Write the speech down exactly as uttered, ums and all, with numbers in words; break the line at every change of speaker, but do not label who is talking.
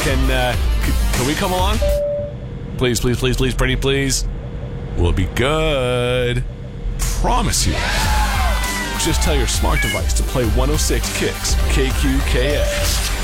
Can, uh, c- can we come along? Please, please, please, please, pretty please. We'll be good. Promise you. Just tell your smart device to play one oh six Kicks, K Q K X.